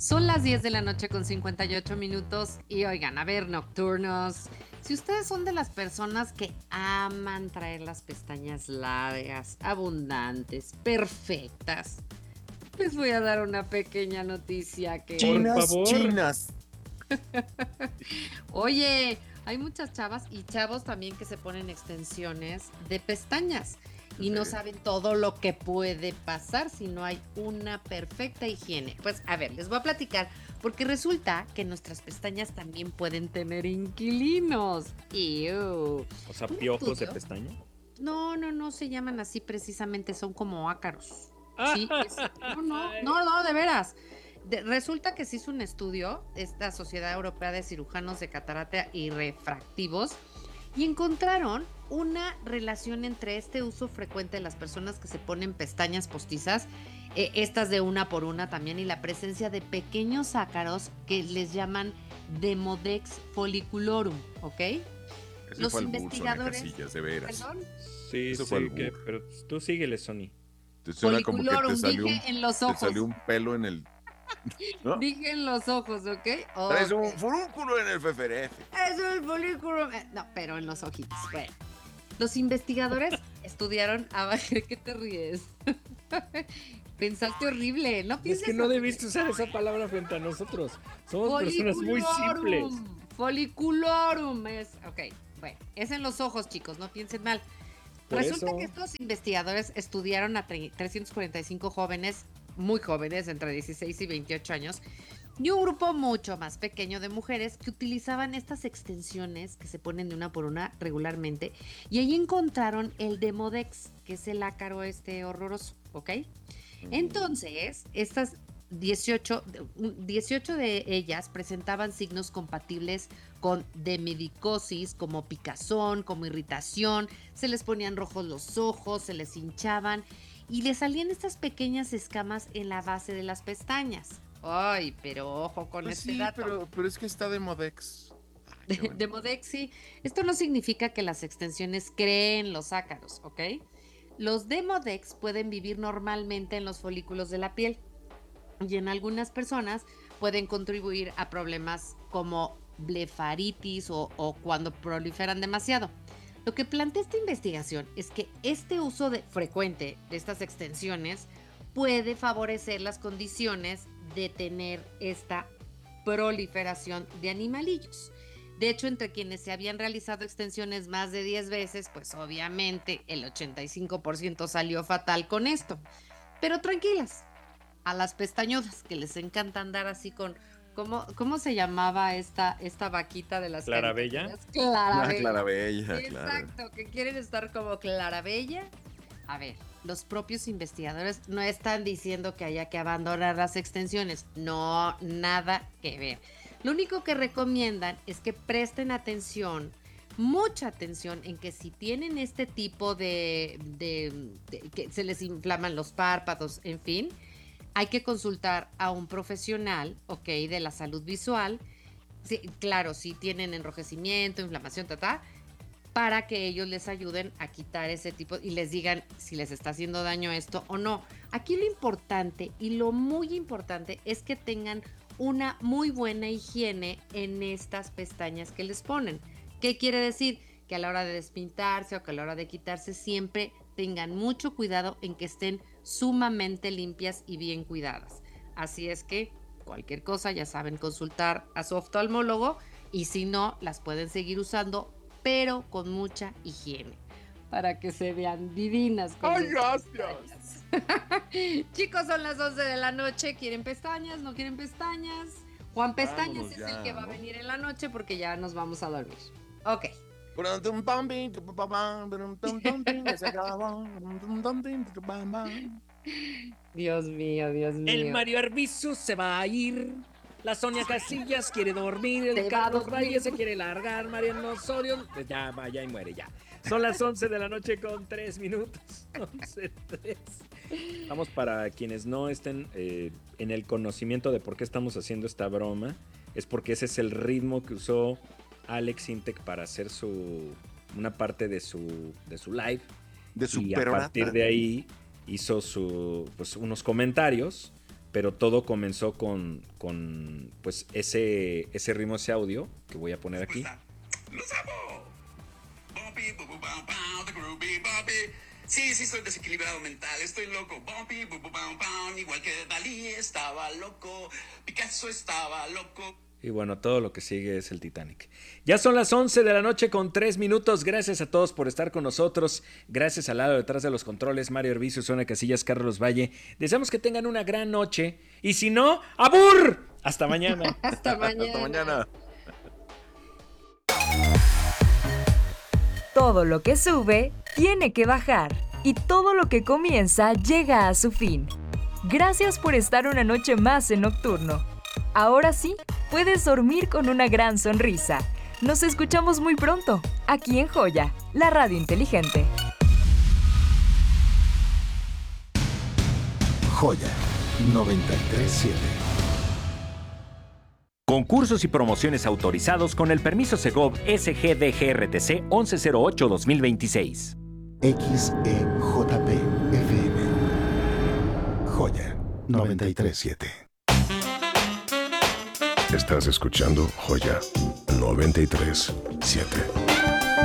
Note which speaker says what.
Speaker 1: Son las 10 de la noche con 58 minutos y oigan, a ver, nocturnos, si ustedes son de las personas que aman traer las pestañas largas, abundantes, perfectas, les voy a dar una pequeña noticia que...
Speaker 2: Por
Speaker 3: Chinas,
Speaker 2: favor.
Speaker 3: chinas.
Speaker 1: Oye, hay muchas chavas y chavos también que se ponen extensiones de pestañas y no saben todo lo que puede pasar si no hay una perfecta higiene. Pues a ver, les voy a platicar, porque resulta que nuestras pestañas también pueden tener inquilinos. ¡Ew!
Speaker 2: O sea,
Speaker 1: Un
Speaker 2: piojos de
Speaker 1: estudio-
Speaker 2: pestaña.
Speaker 1: No se llaman así precisamente, son como ácaros. Sí, no, de veras. Resulta que se hizo un estudio, esta Sociedad Europea de Cirujanos de Catarata y Refractivos, y encontraron una relación entre este uso frecuente de las personas que se ponen pestañas postizas, estas de una por una también, y la presencia de pequeños ácaros que les llaman Demodex folliculorum, ¿ok?
Speaker 3: Ese
Speaker 1: Los
Speaker 3: fue el Sonia
Speaker 1: investigadores...
Speaker 3: Casillas, de veras.
Speaker 1: ¿Perdón?
Speaker 2: Sí,
Speaker 3: Eso fue
Speaker 2: sí,
Speaker 3: el
Speaker 2: que,
Speaker 3: burro.
Speaker 2: pero tú síguele, Sony.
Speaker 3: Te suena como que te
Speaker 1: Folliculorum,
Speaker 3: salió
Speaker 1: dije en los
Speaker 3: te
Speaker 1: ojos.
Speaker 3: salió un pelo en el... ¿No?
Speaker 1: Dije en los ojos, ¿ok?
Speaker 3: Traes
Speaker 1: Ok.
Speaker 3: un furúnculo en el FFRF.
Speaker 1: Es el folículo. No, pero en los ojitos. Bueno, los investigadores estudiaron. ¿Qué te ríes? Pensaste horrible. No
Speaker 2: Es
Speaker 1: pienses
Speaker 2: que no
Speaker 1: horrible.
Speaker 2: debiste usar esa palabra frente a nosotros. Somos personas muy simples.
Speaker 1: Folliculorum es. Ok, bueno, es en los ojos, chicos, no piensen mal.
Speaker 2: Por
Speaker 1: Resulta
Speaker 2: eso.
Speaker 1: que estos investigadores estudiaron a 345 jóvenes, muy jóvenes, entre 16 y 28 años, y un grupo mucho más pequeño de mujeres que utilizaban estas extensiones que se ponen de una por una regularmente, y ahí encontraron el Demodex, que es el ácaro horroroso, ¿ok? Entonces, estas 18 de ellas presentaban signos compatibles con demedicosis, como picazón, como irritación, se les ponían rojos los ojos, se les hinchaban y les salían estas pequeñas escamas en la base de las pestañas. Ay, pero ojo con
Speaker 3: Pues
Speaker 1: este
Speaker 3: sí,
Speaker 1: dato.
Speaker 3: pero es que está de Modex. Ay, qué bueno.
Speaker 1: Demodexi, esto no significa que las extensiones creen los ácaros, ¿ok? Los Demodex pueden vivir normalmente en los folículos de la piel y en algunas personas pueden contribuir a problemas como blefaritis o cuando proliferan demasiado. Lo que plantea esta investigación es que este uso frecuente de estas extensiones puede favorecer las condiciones de tener esta proliferación de animalillos. De hecho, entre quienes se habían realizado extensiones más de 10 veces, pues obviamente el 85% salió fatal con esto. Pero tranquilas, a las pestañudas que les encanta andar así con... ¿Cómo se llamaba esta vaquita de las
Speaker 2: ¿Clarabella?
Speaker 1: caricaturas? Clarabella.
Speaker 3: Clarabella, claro.
Speaker 1: Exacto, que quieren estar como Clarabella. A ver, los propios investigadores no están diciendo que haya que abandonar las extensiones. No, nada que ver. Lo único que recomiendan es que presten atención, mucha atención, en que si tienen este tipo de que se les inflaman los párpados, en fin, hay que consultar a un profesional, ok, de la salud visual. Sí, claro, si tienen enrojecimiento, inflamación, para que ellos les ayuden a quitar ese tipo y les digan si les está haciendo daño esto o no. Aquí lo importante y lo muy importante es que tengan una muy buena higiene en estas pestañas que les ponen. ¿Qué quiere decir? Que a la hora de despintarse o que a la hora de quitarse siempre tengan mucho cuidado en que estén sumamente limpias y bien cuidadas. Así es que cualquier cosa ya saben consultar a su oftalmólogo y si no, las pueden seguir usando, pero con mucha higiene, para que se vean divinas.
Speaker 3: ¡Ay, gracias!
Speaker 1: Chicos, son las 11 de la noche. ¿Quieren pestañas? ¿No quieren pestañas? Juan Pestañas
Speaker 3: Vámonos
Speaker 1: es
Speaker 3: ya,
Speaker 1: el que va a
Speaker 3: ¿no?
Speaker 1: venir en la noche porque ya nos vamos a dormir. Ok. Dios mío, Dios mío.
Speaker 2: El Mario Arbizu se va a ir. La Sonia Casillas quiere dormir. El
Speaker 1: Se va a
Speaker 2: Carlos
Speaker 1: dormir.
Speaker 2: Reyes se quiere largar. Mariano Osorio. Pues ya vaya y muere ya. Son las 11 de la noche con 3 minutos. 11:03. Vamos, para quienes no estén en el conocimiento de por qué estamos haciendo esta broma. Es porque ese es el ritmo que usó Alex Intec para hacer una parte de su live.
Speaker 3: De su
Speaker 2: Y a
Speaker 3: perorata.
Speaker 2: partir de ahí hizo unos comentarios pero todo comenzó con pues ese ritmo, ese audio que voy a poner aquí.
Speaker 4: Sí, soy desequilibrado mental, estoy loco. Igual que Dalí estaba loco, Picasso estaba loco.
Speaker 2: Y bueno, todo lo que sigue es el Titanic. Ya son las 11 de la noche con 3 minutos. Gracias a todos por estar con nosotros. Gracias al lado detrás de los controles, Mario Hervicio, Sonia Casillas, Carlos Valle. Deseamos que tengan una gran noche. Y si no, ¡abur! Hasta mañana.
Speaker 1: Hasta mañana.
Speaker 3: Hasta mañana.
Speaker 5: Todo lo que sube, tiene que bajar. Y todo lo que comienza, llega a su fin. Gracias por estar una noche más en Nocturno. Ahora sí, puedes dormir con una gran sonrisa. Nos escuchamos muy pronto, aquí en Joya, la radio inteligente.
Speaker 6: Joya 93.7.
Speaker 7: Concursos y promociones autorizados con el permiso Segov SGDGRTC 1108-2026.
Speaker 6: XEJP FM. Joya 93.7.
Speaker 8: Estás escuchando Joya 93.7.